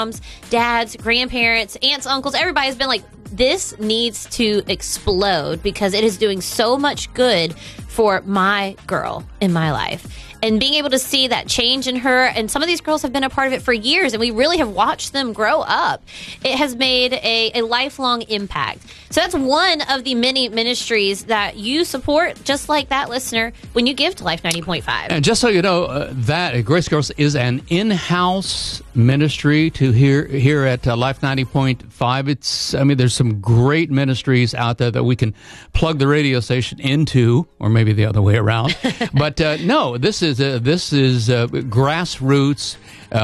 moms, dads, grandparents, aunts, uncles, everybody's been like, this needs to explode because it is doing so much good for my girl in my life. And being able to see that change in her, and some of these girls have been a part of it for years, and we really have watched them grow up. It has made a lifelong impact. So that's one of the many ministries that you support, just like that listener, when you give to Life 90.5. And just so you know, that Grace Girls is an in-house ministry to here at Life 90.5. There's some great ministries out there that we can plug the radio station into, or maybe the other way around. But no, this is grassroots.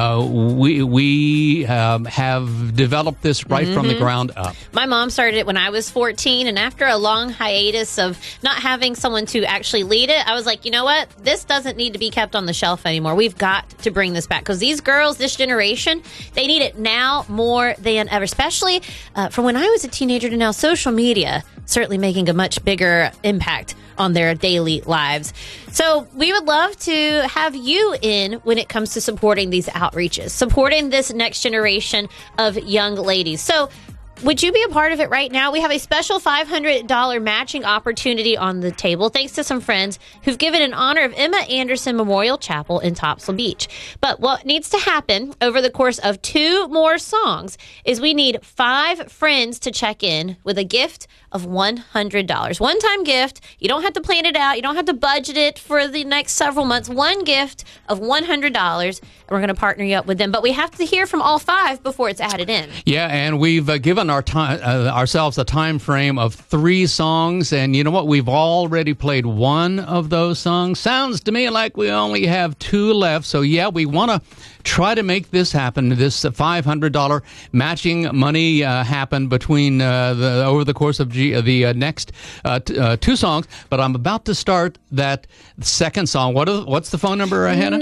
We have developed this right from the ground up. My mom started it when I was 14, and after a long hiatus of not having someone to actually lead it, I was like, you know what? This doesn't need to be kept on the shelf anymore. We've got to bring this back because these girls, this generation, they need it now more than ever, especially from when I was a teenager to now. Social media certainly making a much bigger impact on their daily lives. So we would love to have you in when it comes to supporting these outreaches, supporting this next generation of young ladies. So would you be a part of it right now? We have a special $500 matching opportunity on the table, thanks to some friends who've given in honor of Emma Anderson Memorial Chapel in Topsail Beach. But what needs to happen over the course of 2 more songs is we need 5 friends to check in with a gift of $100. One-time gift. You don't have to plan it out. You don't have to budget it for the next several months. One gift of $100, and we're going to partner you up with them. But we have to hear from all 5 before it's added in. Yeah, and we've given ourselves a time frame of 3 songs, and you know what? We've already played 1 of those songs. Sounds to me like we only have 2 left. So yeah, we want to try to make this happen. This $500 matching money happen between over the course of the next 2 songs. But I'm about to start that second song. What's the phone number, Hannah?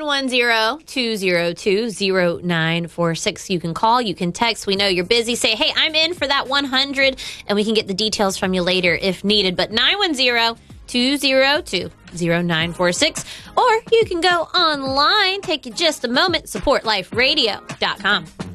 910-202-0946. You can call, you can text. We know you're busy. Say, hey, I'm in for that 100, and we can get the details from you later if needed. But 910-202-0946. Or you can go online. Take just a moment. SupportLifeRadio.com.